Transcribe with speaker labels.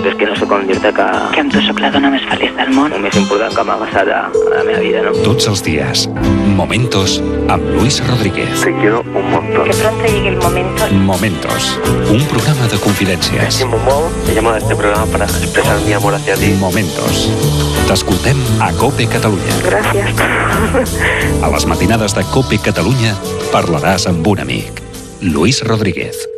Speaker 1: és que no sé com dir-te que
Speaker 2: amb tu sóc la dona més feliç del món.
Speaker 1: el més important que m'ha passat a la meva vida, no?
Speaker 3: Tots els dies, Momentos amb Luis Rodríguez.
Speaker 4: Te quiero un montón.
Speaker 2: Que pronto llegue el momento.
Speaker 3: Momentos, un programa de confidencias.
Speaker 4: Estimo molt. He llamado a este programa para expresar mi amor hacia ti.
Speaker 3: Momentos. T'escoltem a COPE Catalunya.
Speaker 2: Gràcies.
Speaker 3: A les matinades de COPE Catalunya parlaràs amb un amic. Luis Rodríguez.